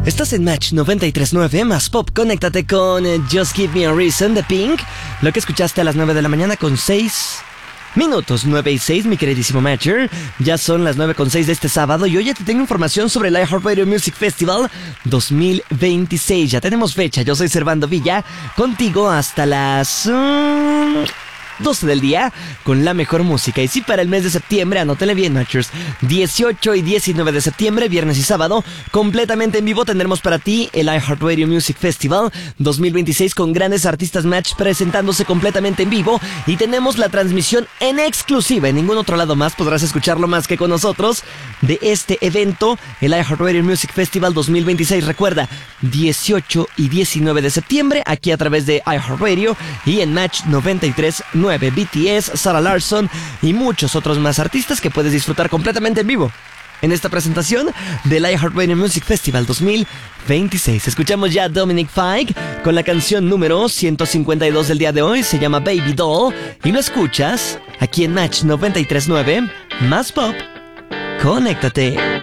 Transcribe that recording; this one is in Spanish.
Estás en Match 93.9 más Pop. Conéctate con Just Give Me a Reason de Pink. Lo que escuchaste a las 9 de la mañana con 6 minutos. 9 y 6, mi queridísimo Matcher. Ya son las 9:06 de este sábado y hoy ya te tengo información sobre el iHeartRadio Music Festival 2026. Ya tenemos fecha. Yo soy Servando Villa, contigo hasta las 12 del día con la mejor música. Y sí, para el mes de septiembre, anótale bien, Matchers, 18 y 19 de septiembre, viernes y sábado, completamente en vivo tendremos para ti el iHeartRadio Music Festival 2026 con grandes artistas Match presentándose completamente en vivo, y tenemos la transmisión en exclusiva. En ningún otro lado más podrás escucharlo más que con nosotros de este evento, el iHeartRadio Music Festival 2026. Recuerda, 18 y 19 de septiembre, aquí a través de iHeartRadio y en Match 93.9. BTS, Sarah Larsson y muchos otros más artistas que puedes disfrutar completamente en vivo en esta presentación del iHeartRadio Music Festival 2026. Escuchamos ya a Dominic Fike con la canción número 152 del día de hoy. Se llama Baby Doll y lo escuchas aquí en Match 93.9 más Pop. Conéctate.